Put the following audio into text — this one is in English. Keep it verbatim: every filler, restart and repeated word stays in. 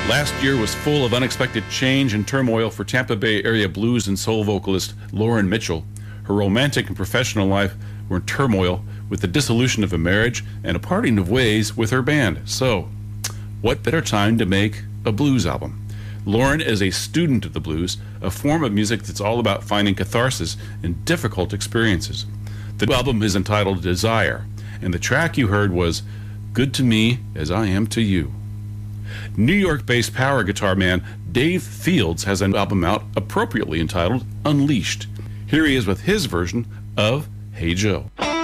Last year was full of unexpected change and turmoil for Tampa Bay area blues and soul vocalist Lauren Mitchell. Her romantic and professional life were in turmoil with the dissolution of a marriage and a parting of ways with her band. So, what better time to make a blues album? Lauren is a student of the blues, a form of music that's all about finding catharsis in difficult experiences. The album is entitled Desire, and the track you heard was Good to Me as I Am to You. New York-based power guitar man Dave Fields has an album out appropriately entitled Unleashed. Here he is with his version of Hey Joe.